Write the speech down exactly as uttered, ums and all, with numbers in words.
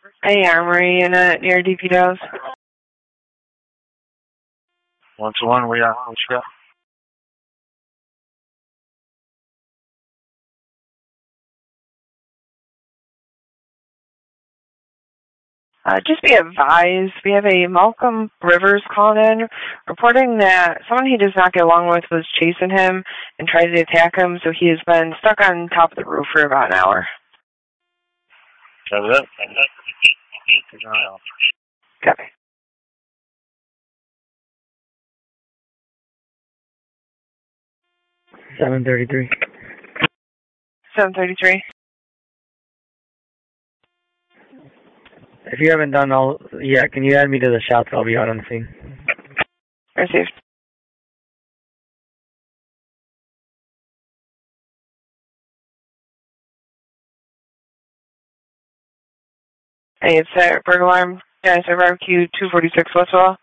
A armory unit near D P Dose. One to one, we are. What you got? Uh, just be advised, we have a Malcolm Rivers called in, reporting that someone he does not get along with was chasing him and tried to attack him, so he has been stuck on top of the roof for about an hour. Copy that. Copy. seven thirty-three. seven thirty-three. If you haven't done all, yeah, can you add me to the shots? I'll be out on the scene. Received. Hey, it's uh, burglar alarm, Genesis Barbecue two forty-six Westwell.